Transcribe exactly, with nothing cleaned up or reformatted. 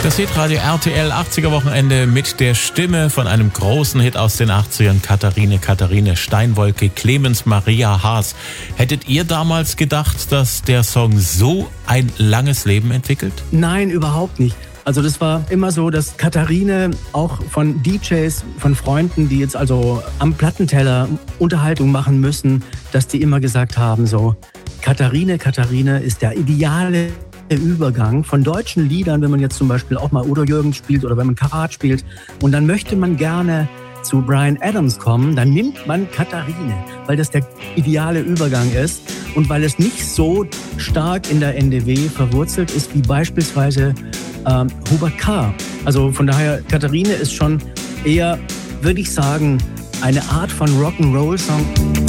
Das Hitradio R T L achtziger Wochenende mit der Stimme von einem großen Hit aus den achtzigern, Katharine, Katharine, Steinwolke, Clemens Maria Haas. Hättet ihr damals gedacht, dass der Song so ein langes Leben entwickelt? Nein, überhaupt nicht. Also das war immer so, dass Katharine auch von D Js, von Freunden, die jetzt also am Plattenteller Unterhaltung machen müssen, dass die immer gesagt haben so, Katharine, Katharine ist der ideale Übergang von deutschen Liedern, wenn man jetzt zum Beispiel auch mal Udo Jürgens spielt oder wenn man Karat spielt und dann möchte man gerne zu Bryan Adams kommen, dann nimmt man Katharine, weil das der ideale Übergang ist und weil es nicht so stark in der N D W verwurzelt ist wie beispielsweise ähm, Hubert K. Also von daher, Katharine ist schon eher, würde ich sagen, eine Art von Rock'n'Roll-Song.